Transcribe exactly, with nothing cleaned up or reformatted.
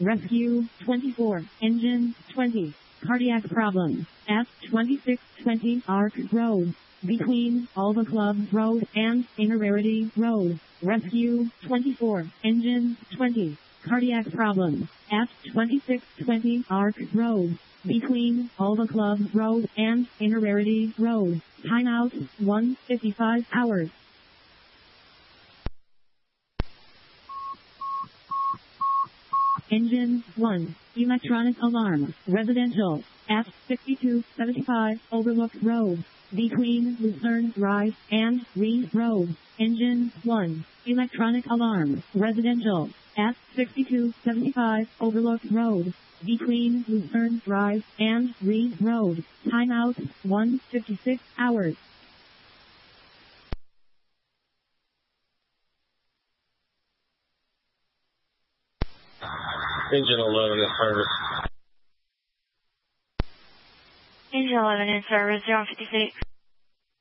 Rescue twenty-four, engine twenty, cardiac problem, F twenty-six twenty Arc Road, between Alva Club Road and Innerarity Road. Rescue twenty-four, engine twenty, cardiac problem, F twenty-six twenty Arc Road, between Alva Club Road and Innerarity Road. Timeout one fifty-five hours. Engine one, electronic alarm, residential, F sixty-two seventy-five Overlook Road, between Lucerne Drive and Reed Road. Engine one, electronic alarm, residential, F sixty-two seventy-five Overlook Road, between Lucerne Drive and Reed Road. Timeout one fifty-six hours. Engine eleven in service. Engine eleven in service, zero fifty-six.